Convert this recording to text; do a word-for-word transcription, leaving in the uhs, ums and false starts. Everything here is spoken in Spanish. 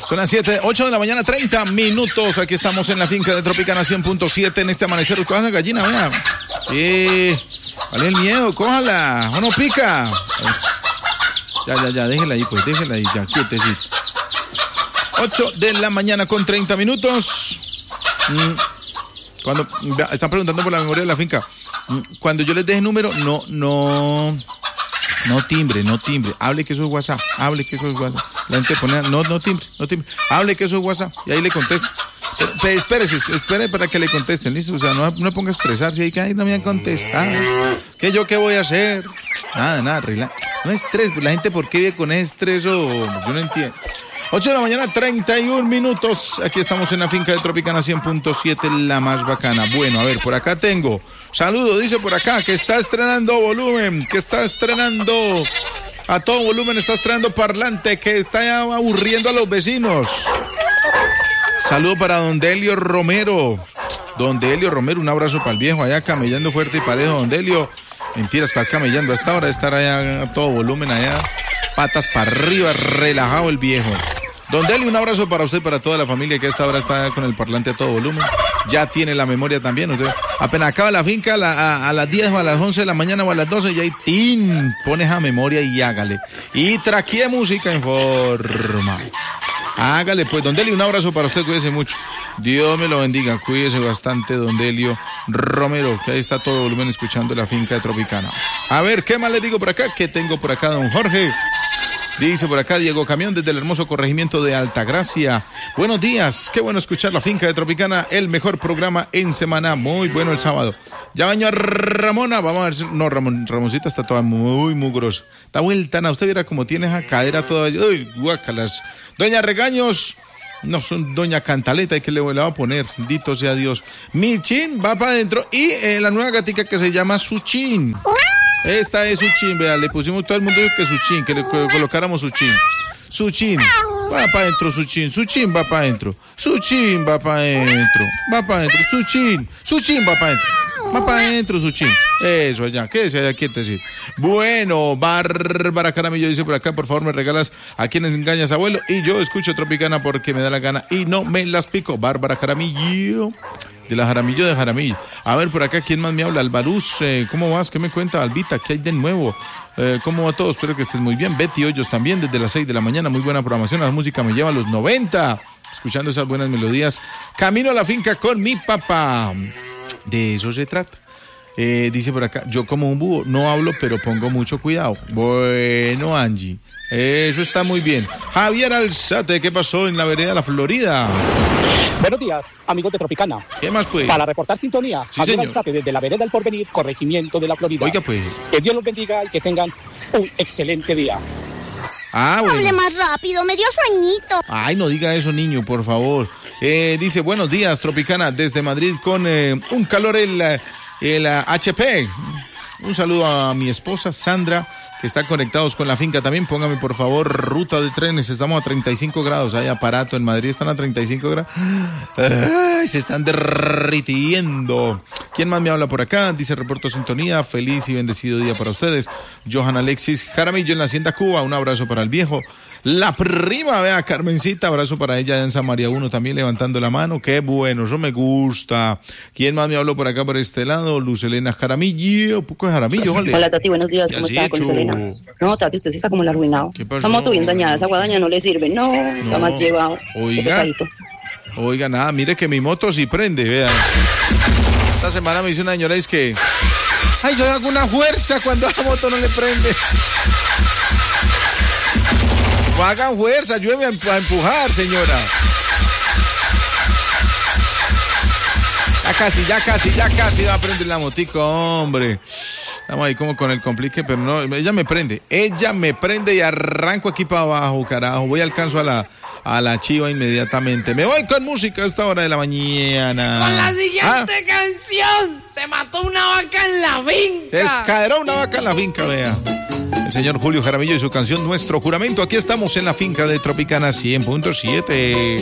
Son las siete, ocho de la mañana, treinta minutos. Aquí estamos en la finca de Tropicana cien punto siete en este amanecer. Cojan la gallina, vea. Sí, vale el miedo, cójala. O no pica. Ya, ya, ya, déjela ahí, pues, déjela ahí, ya, quietecito. ocho de la mañana con treinta minutos. Cuando están preguntando por la memoria de la finca, cuando yo les deje número, no, no, no timbre, no timbre. Hable que eso es WhatsApp, hable que eso es WhatsApp. La gente pone, no, no timbre, no timbre. Hable que eso es WhatsApp y ahí le contesta. Pero, pero espérese, espere para que le contesten, ¿listo? O sea, no, no me ponga a estresarse ahí que ay, no me han contestado. ¿Qué yo qué voy a hacer? Nada, nada, relax. No estrés, la gente ¿por qué vive con ese estrés? O yo no entiendo. ocho de la mañana, treinta y un minutos. Aquí estamos en la finca de Tropicana cien punto siete, la más bacana. Bueno, a ver, por acá tengo. Saludo, dice por acá que está estrenando volumen, que está estrenando a todo volumen, está estrenando parlante, que está aburriendo a los vecinos. Saludo para don Delio Romero. Don Delio Romero, un abrazo para el viejo allá camellando fuerte y parejo. Don Delio, mentiras, para camellando a esta hora de estar allá a todo volumen allá. Patas para arriba, relajado el viejo. Don Deli, un abrazo para usted y para toda la familia que a esta hora está con el parlante a todo volumen. Ya tiene la memoria también. Usted apenas acaba la finca a, la, a, a las diez o a las once de la mañana o a las doce y ahí ¡tin! Pones a memoria y hágale. Y traquee música en forma. Hágale pues, don Delio, un abrazo para usted, cuídese mucho. Dios me lo bendiga, cuídese bastante, don Delio Romero, que ahí está todo volumen escuchando la finca de Tropicana. A ver, ¿qué más les digo por acá? ¿Qué tengo por acá, don Jorge? Dice por acá Diego Camión desde el hermoso corregimiento de Altagracia. Buenos días, qué bueno escuchar la finca de Tropicana, el mejor programa en semana, muy bueno el sábado. Ya baño a Ramona, vamos a ver si... No, Ramón, Ramoncita está toda muy mugrosa. Está vueltana, usted verá cómo tiene esa cadera toda... Uy, guácalas. Doña Regaños, no, son doña Cantaleta, ¿y qué le, le va a poner? Dito sea Dios. Michín va para adentro y eh, la nueva gatica que se llama Suchín. Esta es Suchín, vea, le pusimos todo el mundo que Suchín, que le colocáramos Suchín. Suchín, va para adentro Suchín, Suchín va para adentro, Suchín va para adentro, va para adentro, Suchín, Suchín va para adentro, va para adentro Suchín. Eso allá, quédese allá, quietecito. Bueno, Bárbara Caramillo dice por acá, por favor me regalas A quienes engañas, abuelo, y yo escucho Tropicana porque me da la gana y no me las pico. Bárbara Caramillo. De la Jaramillo de Jaramillo. A ver, por acá, ¿quién más me habla? Alvaruz, eh, ¿cómo vas? ¿Qué me cuenta, Albita? ¿Qué hay de nuevo? Eh, ¿Cómo va todo? Espero que estés muy bien. Betty Hoyos también, desde las seis de la mañana. Muy buena programación. La música me lleva a los noventa. Escuchando esas buenas melodías. Camino a la finca con mi papá. De eso se trata. Eh, dice por acá, yo como un búho no hablo, pero pongo mucho cuidado. Bueno, Angie, eso está muy bien. Javier Alzate, ¿qué pasó en la vereda La Florida? Buenos días, amigos de Tropicana. ¿Qué más, pues? Para reportar sintonía, sí, Javier señor. Alzate desde la vereda El Porvenir, corregimiento de La Florida. Oiga, pues. Que Dios los bendiga y que tengan un excelente día. Ah, bueno. Hable más rápido, me dio sueñito. Ay, no diga eso, niño, por favor. Eh, dice, buenos días, Tropicana, desde Madrid con eh, un calor el, el uh, H P. Un saludo a mi esposa, Sandra, que está conectados con la finca también. Póngame, por favor, ruta de trenes. Estamos a treinta y cinco grados. Hay aparato en Madrid, están a treinta y cinco grados. Ay, se están derritiendo. ¿Quién más me habla por acá? Dice, reporto sintonía. Feliz y bendecido día para ustedes. Johan Alexis Jaramillo en la Hacienda Cuba. Un abrazo para el viejo. La prima, vea, Carmencita, abrazo para ella en San María uno también levantando la mano. Qué bueno, eso me gusta. ¿Quién más me habló por acá por este lado? Luz Elena Jaramillo, un poco de Jaramillo, vale. Hola, Tati, buenos días, ¿cómo está con Luz Elena? No, Tati, usted sí está como el arruinado. ¿Qué pasó? Esa moto bien dañada, esa guadaña no le sirve, no, está No. más llevado. Oiga, oiga, nada, mire que mi moto sí prende, vea. Esta semana me dice una señora, es que, ay, yo hago una fuerza cuando la moto no le prende. No hagan fuerza, ayúdenme a empujar, señora. Ya casi, ya casi, ya casi va a prender la motico, hombre. Estamos ahí como con el complique, pero no, ella me prende. Ella me prende y arranco aquí para abajo, carajo. Voy alcanzo a la, a la chiva inmediatamente. Me voy con música a esta hora de la mañana. Con la siguiente ¿Ah? canción. Se mató una vaca en la finca. Se descaderó una vaca en la finca, vea. El señor Julio Jaramillo y su canción Nuestro Juramento. Aquí estamos en la finca de Tropicana cien punto siete.